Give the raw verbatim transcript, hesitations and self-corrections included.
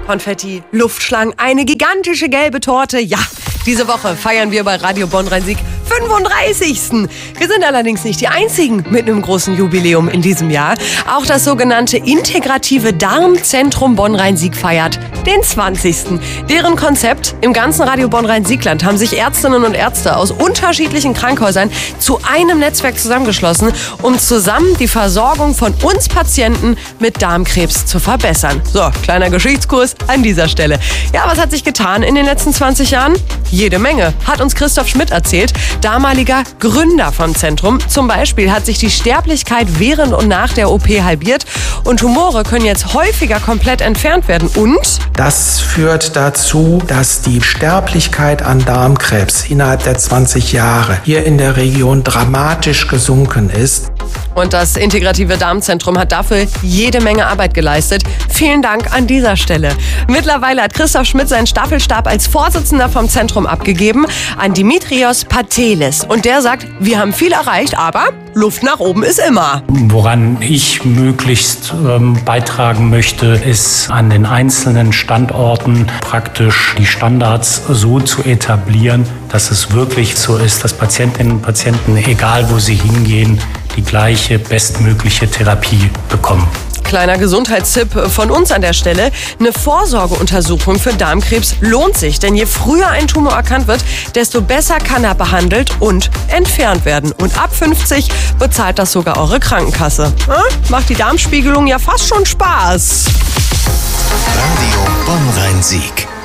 Konfetti, Luftschlangen, eine gigantische gelbe Torte. Ja, diese Woche feiern wir bei Radio Bonn-Rhein-Sieg fünfunddreißigsten Wir sind allerdings nicht die Einzigen mit einem großen Jubiläum in diesem Jahr. Auch das sogenannte Integrative Darmzentrum Bonn-Rhein-Sieg feiert den zwanzigsten Deren Konzept: im ganzen Radio Bonn-Rhein-Siegland haben sich Ärztinnen und Ärzte aus unterschiedlichen Krankenhäusern zu einem Netzwerk zusammengeschlossen, um zusammen die Versorgung von uns Patienten mit Darmkrebs zu verbessern. So, kleiner Geschichtskurs an dieser Stelle. Ja, was hat sich getan in den letzten zwanzig Jahren? Jede Menge, hat uns Christoph Schmidt erzählt, damaliger Gründer vom Zentrum. Zum Beispiel hat sich die Sterblichkeit während und nach der O P halbiert und Tumore können jetzt häufiger komplett entfernt werden. Und das führt dazu, dass die Sterblichkeit an Darmkrebs innerhalb der zwanzig Jahre hier in der Region dramatisch gesunken ist. Und das Integrative Darmzentrum hat dafür jede Menge Arbeit geleistet. Vielen Dank an dieser Stelle. Mittlerweile hat Christoph Schmidt seinen Staffelstab als Vorsitzender vom Zentrum abgegeben an Dimitrios Patelis. Und der sagt, wir haben viel erreicht, aber Luft nach oben ist immer. Woran ich möglichst ähm, beitragen möchte, ist an den einzelnen Standorten praktisch die Standards so zu etablieren, dass es wirklich so ist, dass Patientinnen und Patienten, egal wo sie hingehen, die gleiche bestmögliche Therapie bekommen. Kleiner Gesundheitstipp von uns an der Stelle: Eine Vorsorgeuntersuchung für Darmkrebs lohnt sich, denn je früher ein Tumor erkannt wird, desto besser kann er behandelt und entfernt werden. Und ab fünfzig bezahlt das sogar eure Krankenkasse. Hm? Macht die Darmspiegelung ja fast schon Spaß. Radio Bonn-Rhein-Sieg.